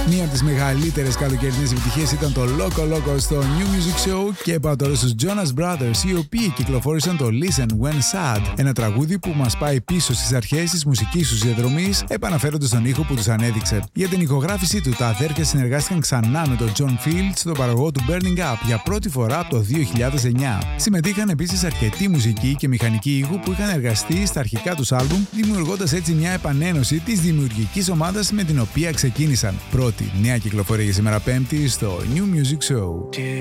Μία από τις μεγαλύτερες καλοκαιρινές επιτυχίες ήταν το Loco Loco στο New Music Show και πάω τώρα στους Jonas Brothers, οι οποίοι κυκλοφόρησαν το Listen When Sad, ένα τραγούδι που μας πάει πίσω στις αρχές της μουσικής τους διαδρομής, επαναφέροντας τον ήχο που τους ανέδειξε. Για την ηχογράφησή του, τα αδέρφια συνεργάστηκαν ξανά με τον John Fields, τον παραγωγό του Burning Up, για πρώτη φορά από το 2009. Συμμετείχαν επίσης αρκετοί μουσικοί και μηχανικοί ήχου που είχαν εργαστεί στα αρχικά τους άλμπουμ, δημιουργώντας έτσι μια επανένωση της δημιουργικής ομάδας με την οποία ξεκίνησαν. Πρώτη νέα κυκλοφορία για σήμερα Πέμπτη στο New Music Show.